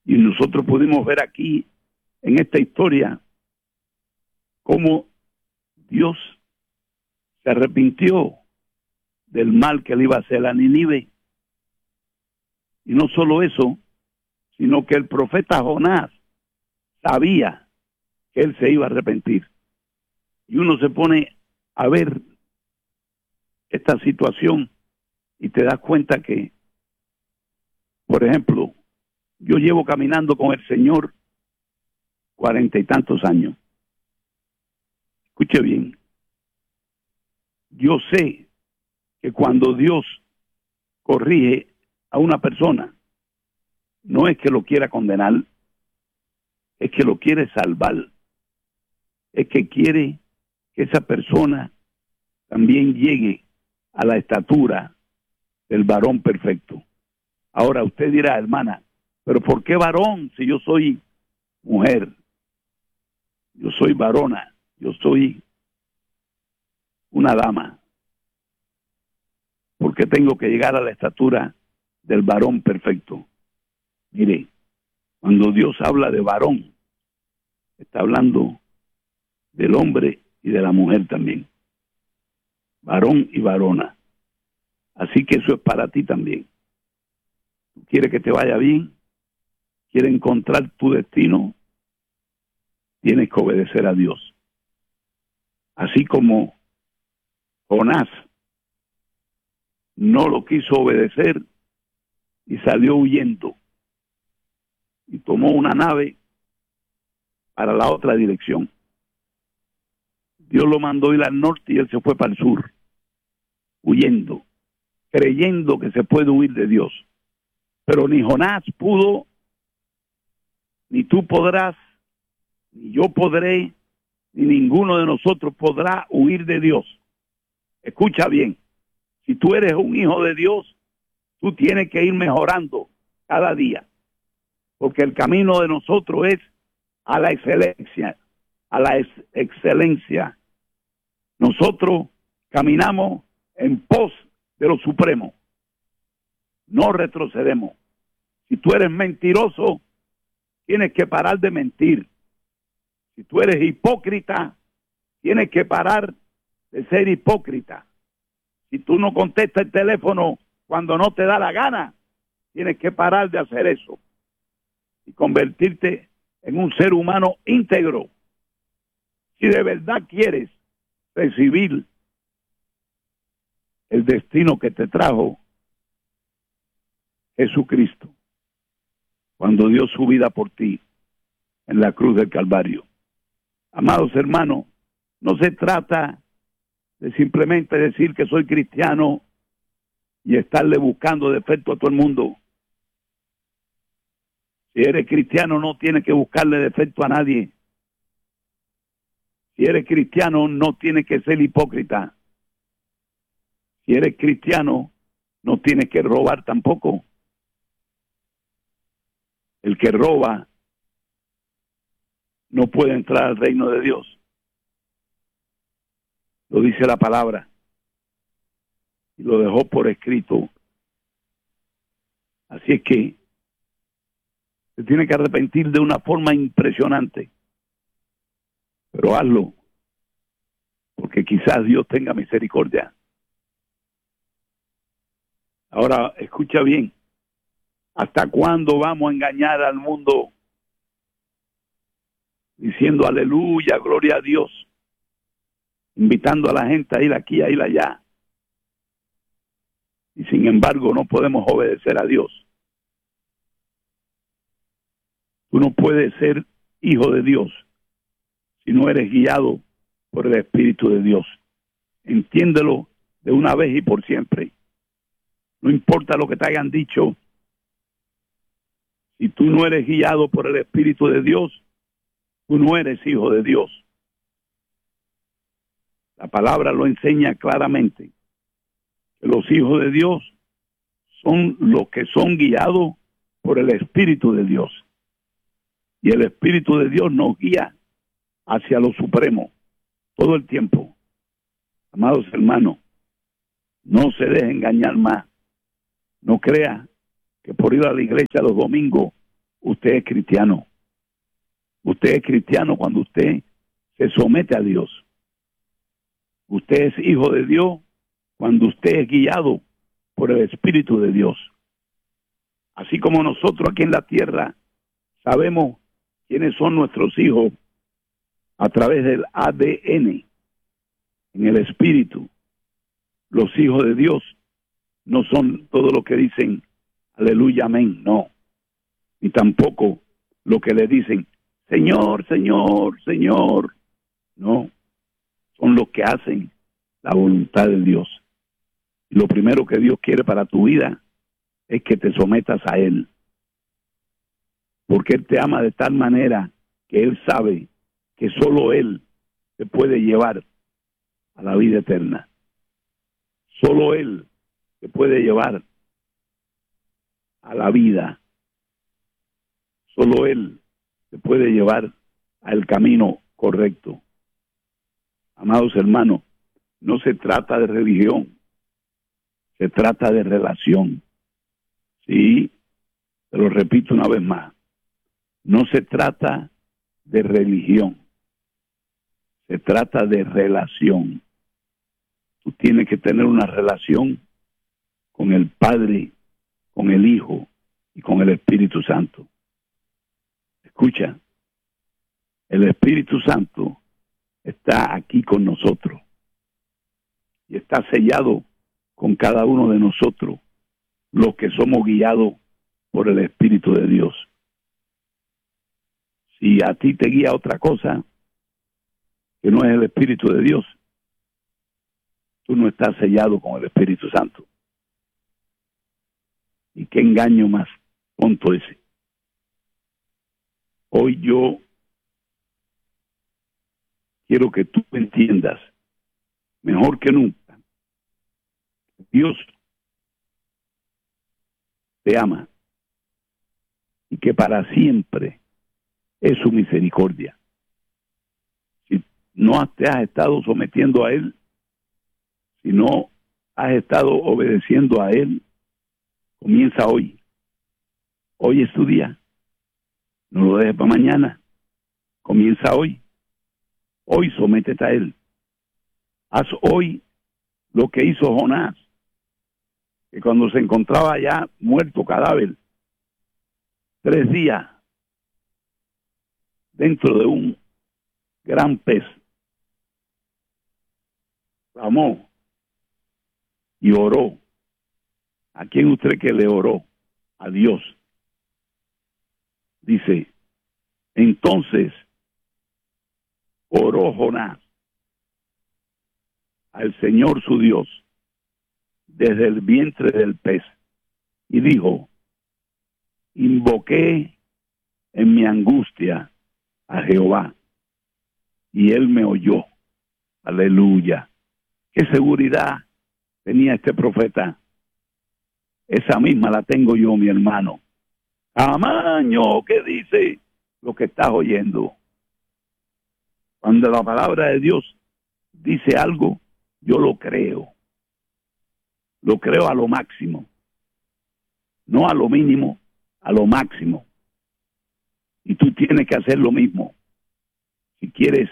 Y nosotros pudimos ver aquí, en esta historia, cómo Dios se arrepintió del mal que le iba a hacer a Nínive. Y no solo eso, sino que el profeta Jonás sabía que él se iba a arrepentir. Y uno se pone a ver esta situación y te das cuenta que, por ejemplo, yo llevo caminando con el Señor 40 y tantos años. Escuche bien. Yo sé que cuando Dios corrige a una persona, no es que lo quiera condenar, es que lo quiere salvar. Es que quiere que esa persona también llegue a la estatura del varón perfecto. Ahora usted dirá, hermana, pero ¿por qué varón si yo soy mujer? Yo soy varona, yo soy una dama. ¿Por qué tengo que llegar a la estatura del varón perfecto? Mire, cuando Dios habla de varón, está hablando del hombre y de la mujer también. Varón y varona. Así que eso es para ti también. ¿Tú quieres que te vaya bien? ¿Quieres encontrar tu destino? Tienes que obedecer a Dios. Así como Jonás no lo quiso obedecer y salió huyendo y tomó una nave para la otra dirección. Dios lo mandó ir al norte y él se fue para el sur, huyendo, creyendo que se puede huir de Dios. Pero ni Jonás pudo, ni tú podrás, ni yo podré, ni ninguno de nosotros podrá huir de Dios. Escucha bien, si tú eres un hijo de Dios, tú tienes que ir mejorando cada día, porque el camino de nosotros es a la excelencia, a la excelencia. Nosotros caminamos en pos de lo supremo, no retrocedemos. Si tú eres mentiroso, tienes que parar de mentir. Si tú eres hipócrita, tienes que parar de ser hipócrita. Si tú no contestas el teléfono cuando no te da la gana, tienes que parar de hacer eso y convertirte en un ser humano íntegro. Si de verdad quieres recibir el destino que te trajo Jesucristo, cuando dio su vida por ti en la cruz del Calvario. Amados hermanos, no se trata de simplemente decir que soy cristiano y estarle buscando defecto a todo el mundo. Si eres cristiano, no tienes que buscarle defecto a nadie. Si eres cristiano, no tienes que ser hipócrita. Si eres cristiano, no tienes que robar tampoco. El que roba no puede entrar al reino de Dios. Lo dice la palabra. Y lo dejó por escrito. Así es que se tiene que arrepentir de una forma impresionante. Pero hazlo, porque quizás Dios tenga misericordia. Ahora, escucha bien. ¿Hasta cuándo vamos a engañar al mundo diciendo aleluya, gloria a Dios, invitando a la gente a ir aquí, a ir allá? Y sin embargo no podemos obedecer a Dios. Tú no puedes ser hijo de Dios si no eres guiado por el Espíritu de Dios. Entiéndelo de una vez y por siempre. No importa lo que te hayan dicho. Si tú no eres guiado por el Espíritu de Dios, tú no eres hijo de Dios. La palabra lo enseña claramente. Que los hijos de Dios son los que son guiados por el Espíritu de Dios. Y el Espíritu de Dios nos guía hacia lo supremo todo el tiempo. Amados hermanos, no se deje engañar más. No crea que por ir a la iglesia los domingos usted es cristiano. Usted es cristiano cuando usted se somete a Dios. Usted es hijo de Dios cuando usted es guiado por el Espíritu de Dios. Así como nosotros aquí en la tierra sabemos quiénes son nuestros hijos a través del ADN, en el Espíritu. Los hijos de Dios no son todo lo que dicen aleluya, amén, no. Ni tampoco lo que le dicen Señor, Señor, Señor. No, son los que hacen la voluntad de Dios. Y lo primero que Dios quiere para tu vida es que te sometas a Él. Porque Él te ama de tal manera que Él sabe que solo Él te puede llevar a la vida eterna. Solo Él te puede llevar a la vida. Solo Él te puede llevar al camino correcto. Amados hermanos, no se trata de religión, se trata de relación. Sí, te lo repito una vez más. No se trata de religión, se trata de relación. Tú tienes que tener una relación con el Padre, con el Hijo y con el Espíritu Santo. Escucha, el Espíritu Santo está aquí con nosotros y está sellado con cada uno de nosotros, los que somos guiados por el Espíritu de Dios. Si a ti te guía otra cosa que no es el Espíritu de Dios, tú no estás sellado con el Espíritu Santo. Y qué engaño más tonto ese. Hoy yo quiero que tú entiendas mejor que nunca. Dios te ama y que para siempre es su misericordia. Si no te has estado sometiendo a Él, si no has estado obedeciendo a Él, comienza hoy. Hoy es tu día. No lo dejes para mañana. Comienza hoy. Hoy sométete a Él. Haz hoy lo que hizo Jonás, que cuando se encontraba ya muerto, cadáver, 3 días dentro de un gran pez, clamó y oró. ¿A quién usted que le oró? A Dios. Dice, entonces oró Jonás al Señor su Dios desde el vientre del pez y dijo, invoqué en mi angustia a Jehová y Él me oyó. Aleluya. ¿Qué seguridad tenía este profeta? Esa misma la tengo yo, mi hermano. Amaño, ¿qué dice lo que estás oyendo? Cuando la palabra de Dios dice algo, yo lo creo. Lo creo a lo máximo. No a lo mínimo, a lo máximo. Y tú tienes que hacer lo mismo. Si quieres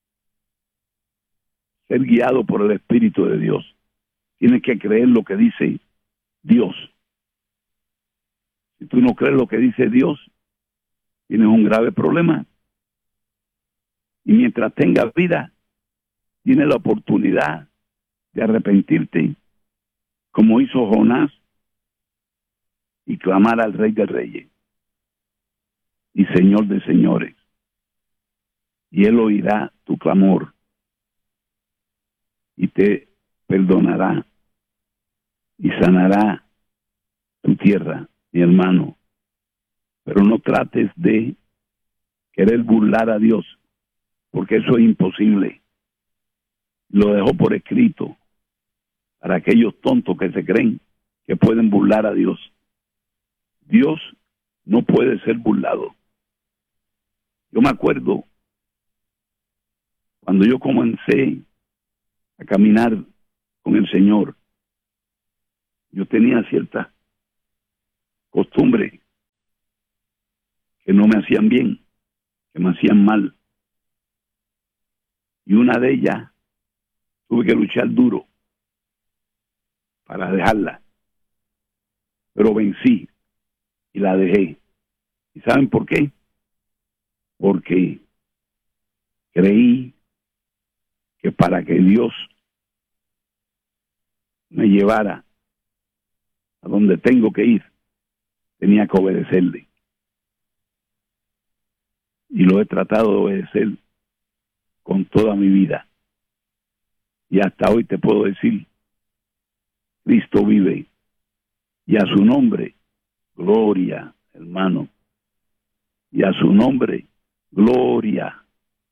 ser guiado por el Espíritu de Dios, tienes que creer lo que dice Dios. Si tú no crees lo que dice Dios, tienes un grave problema. Y mientras tengas vida, tienes la oportunidad de arrepentirte, como hizo Jonás, y clamar al Rey de Reyes y Señor de Señores. Y Él oirá tu clamor y te perdonará y sanará tu tierra, mi hermano. Pero no trates de querer burlar a Dios, porque eso es imposible. Lo dejó por escrito para aquellos tontos que se creen que pueden burlar a Dios. Dios no puede ser burlado. Yo me acuerdo cuando yo comencé a caminar con el Señor, yo tenía cierta costumbre no me hacían bien, que me hacían mal. Y una de ellas tuve que luchar duro para dejarla, pero vencí y la dejé. ¿Y saben por qué? Porque creí que para que Dios me llevara a donde tengo que ir, tenía que obedecerle. Y lo he tratado de obedecer con toda mi vida. Y hasta hoy te puedo decir, Cristo vive. Y a su nombre, gloria, hermano. Y a su nombre, gloria.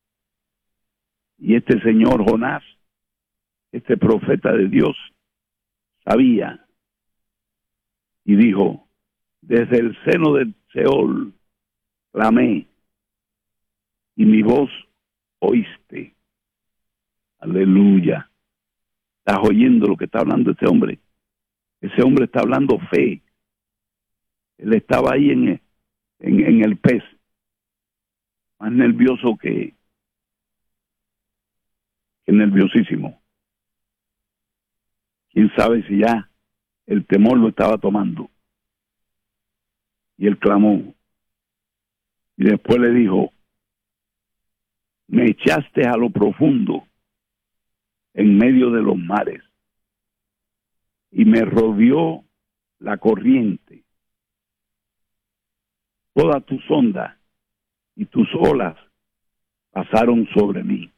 Y este señor Jonás, este profeta de Dios, sabía y dijo, desde el seno del Seol clamé y mi voz oíste. Aleluya. ¿Estás oyendo lo que está hablando este hombre? Ese hombre está hablando fe. Él estaba ahí en el pez, más nervioso que nerviosísimo. Quién sabe si ya el temor lo estaba tomando. Y él clamó. Y después le dijo, me echaste a lo profundo, en medio de los mares, y me rodeó la corriente. Todas tus ondas y tus olas pasaron sobre mí.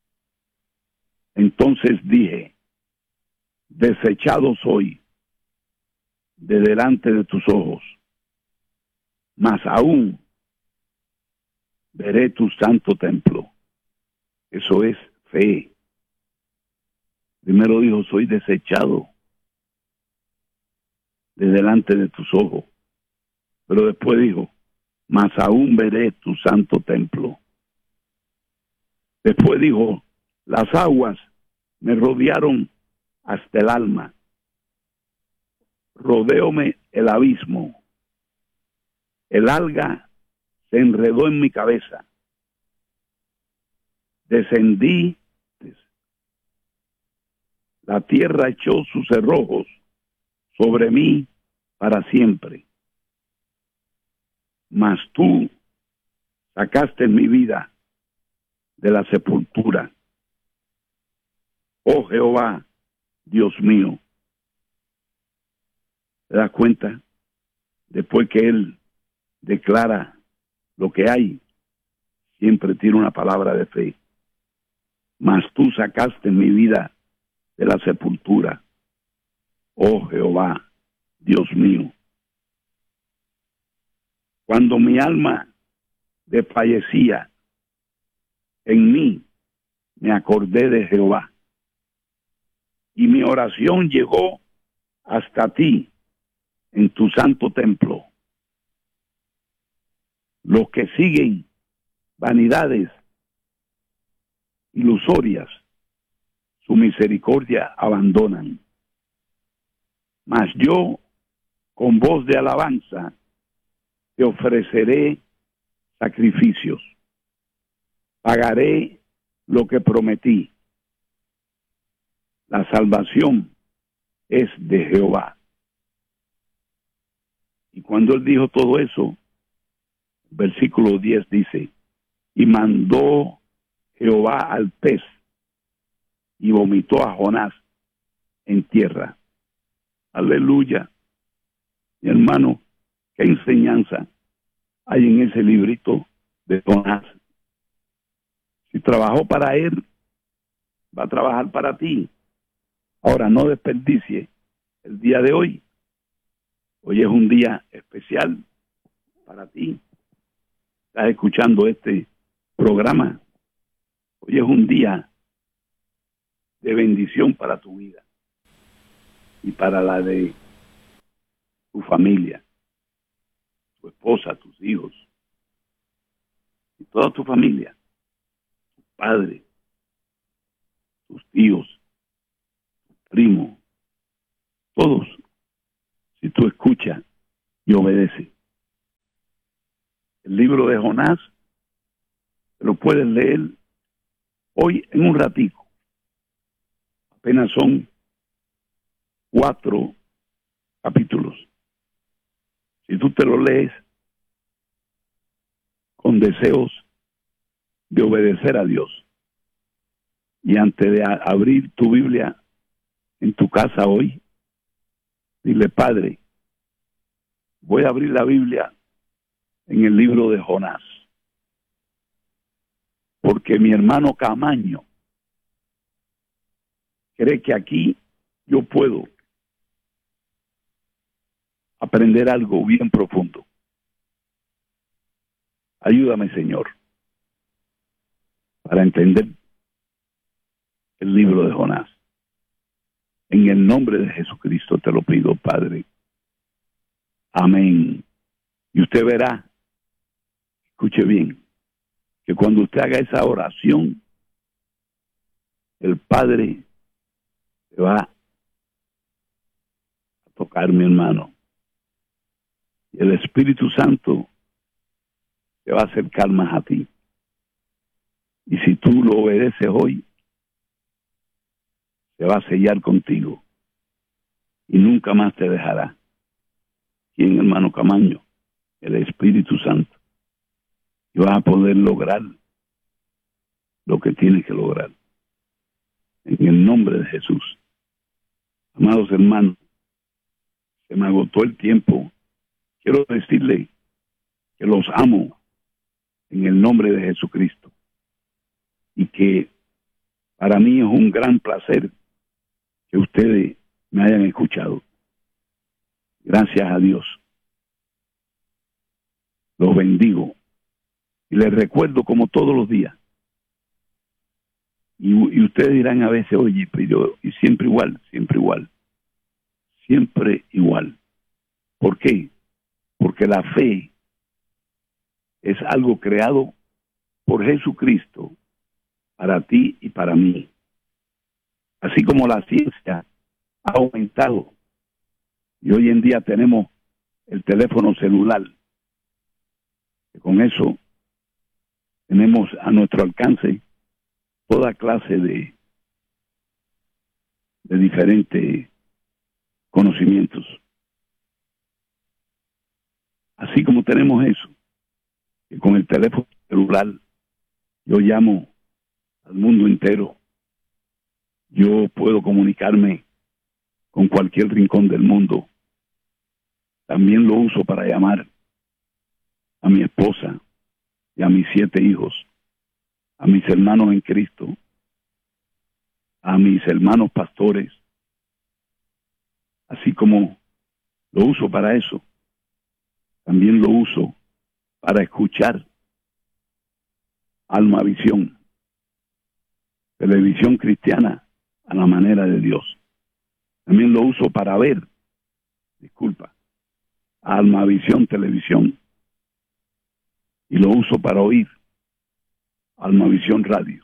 Entonces dije, desechado soy de delante de tus ojos, mas aún veré tu santo templo. Eso es fe. Primero dijo, soy desechado de delante de tus ojos. Pero después dijo, mas aún veré tu santo templo. Después dijo, las aguas me rodearon hasta el alma. Rodeóme el abismo. El alga se enredó en mi cabeza. Descendí. La tierra echó sus cerrojos sobre mí para siempre. Mas tú sacaste mi vida de la sepultura. Oh Jehová, Dios mío. ¿Te das cuenta? Después que él declara lo que hay, siempre tiene una palabra de fe. Mas tú sacaste mi vida de la sepultura. Oh Jehová, Dios mío. Cuando mi alma desfallecía, en mí me acordé de Jehová. Y mi oración llegó hasta ti en tu santo templo. Los que siguen vanidades ilusorias, su misericordia abandonan. Mas yo, con voz de alabanza, te ofreceré sacrificios. Pagaré lo que prometí. La salvación es de Jehová. Y cuando él dijo todo eso, versículo 10 dice, y mandó Jehová al pez y vomitó a Jonás en tierra. Aleluya. Mi hermano, qué enseñanza hay en ese librito de Jonás. Si trabajó para él, va a trabajar para ti. Ahora, no desperdicie el día de hoy. Hoy es un día especial para ti. Estás escuchando este programa. Hoy es un día de bendición para tu vida y para la de tu familia, tu esposa, tus hijos y toda tu familia, tus padres, tus tíos, tus primos, todos. Si tú escuchas y obedeces, El libro de Jonás lo puedes leer hoy en un ratico. Apenas son 4 capítulos. Si tú te lo lees con deseos de obedecer a Dios, y antes de abrir tu Biblia en tu casa hoy, dile: Padre, voy a abrir la Biblia en el libro de Jonás, porque mi hermano Camaño cree que aquí yo puedo aprender algo bien profundo. Ayúdame, Señor, para entender el libro de Jonás. En el nombre de Jesucristo te lo pido, Padre. Amén. Y usted verá, escuche bien, que cuando usted haga esa oración, el Padre te va a tocar, mi hermano. Y el Espíritu Santo te va a acercar más a ti. Y si tú lo obedeces hoy, se va a sellar contigo y nunca más te dejará. ¿Quién, hermano Camaño? El Espíritu Santo. Y vas a poder lograr lo que tienes que lograr. En el nombre de Jesús. Amados hermanos, se me agotó el tiempo. Quiero decirle que los amo en el nombre de Jesucristo. Y que para mí es un gran placer que ustedes me hayan escuchado. Gracias a Dios. Los bendigo. Y les recuerdo como todos los días. Y ustedes dirán a veces: oye, pero y siempre igual, siempre igual. Siempre igual. ¿Por qué? Porque la fe es algo creado por Jesucristo para ti y para mí. Así como la ciencia ha aumentado y hoy en día tenemos el teléfono celular, que con eso tenemos a nuestro alcance toda clase de diferentes conocimientos. Así como tenemos eso, que con el teléfono celular yo llamo al mundo entero. Yo puedo comunicarme con cualquier rincón del mundo. También lo uso para llamar a mi esposa y a mis 7 hijos, a mis hermanos en Cristo, a mis hermanos pastores. Así como lo uso para eso, también lo uso para escuchar Almavisión, televisión cristiana a la manera de Dios. También lo uso para ver, Almavisión Televisión. Y lo uso para oír Almavisión Radio,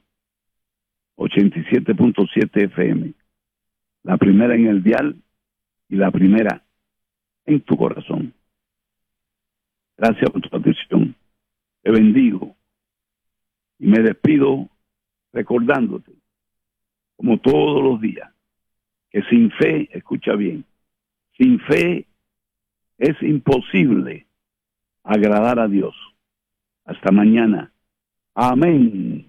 87.7 FM. La primera en el dial y la primera en tu corazón. Gracias por tu atención. Te bendigo. Y me despido recordándote, como todos los días, que sin fe, escucha bien, sin fe es imposible agradar a Dios. Hasta mañana. Amén.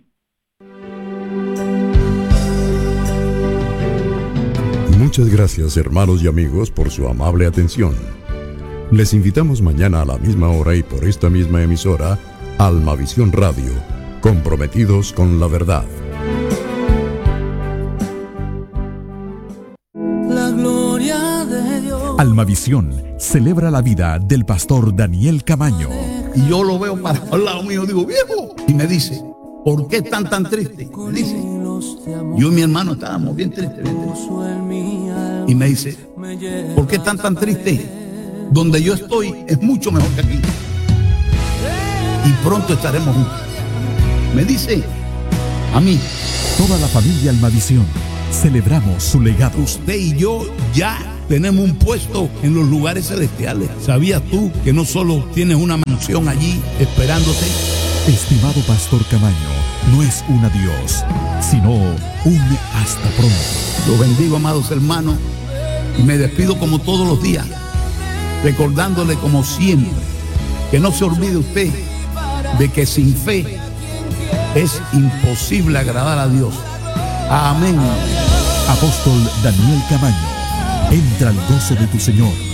Muchas gracias, hermanos y amigos, por su amable atención. Les invitamos mañana a la misma hora y por esta misma emisora, Almavisión Radio, comprometidos con la verdad. La gloria de Dios. Almavisión celebra la vida del pastor Daniel Camaño. Y yo lo veo para al lado mío, digo: viejo. Y me dice: ¿por qué están tan tristes? Me dice. Yo y mi hermano estábamos bien tristes. Y me dice: ¿por qué están tan tristes? Donde yo estoy es mucho mejor que aquí. Y pronto estaremos juntos. Me dice a mí. Toda la familia Almavisión celebramos su legado. Usted y yo ya tenemos un puesto en los lugares celestiales. ¿Sabías tú que no solo tienes una mansión allí esperándote? Estimado Pastor Camaño, no es un adiós, sino un hasta pronto. Los bendigo, amados hermanos, y me despido como todos los días, recordándole como siempre que no se olvide usted de que sin fe es imposible agradar a Dios. Amén. Apóstol Daniel Camaño, entra al gozo de tu Señor.